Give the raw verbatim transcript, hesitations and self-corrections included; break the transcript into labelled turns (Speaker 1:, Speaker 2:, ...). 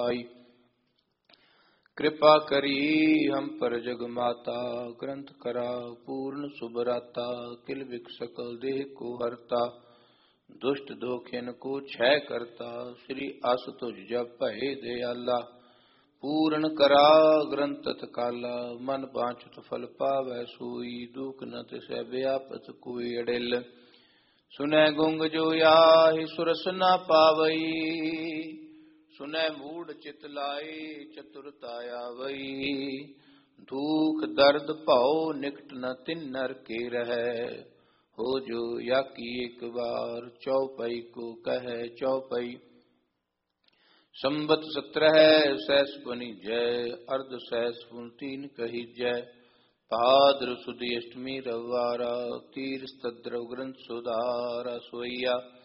Speaker 1: पाई। कृपा करी हम पर जग माता, ग्रंथ करा पूर्ण सुभराता। किल बिक सकल देह को हरता, दुष्ट दोखिन को क्षय करता। श्री आसुतोष जब भय दयाला, पूर्ण करा ग्रंथ तत्काला। मन वांछित फल पावै सोई, दुख न तिसै व्यापत कोई अड़िल। सुनै गुंग जो याहि सुरस न पावई, सुनै मूढ़ चित लाए चतुरता आवई। दुख दर्द भौ निकट न तिन नर के रहै, हो जो या की एक बार चौपाई को कहे चौपाई। संबत सत्रह सहस बनी जय, अर्ध सहस पुन तीन कही जय। भाद्र सुदी अष्टमी रविवारा, तीर स्तद्रव ग्रंथ सुधारा सोइया।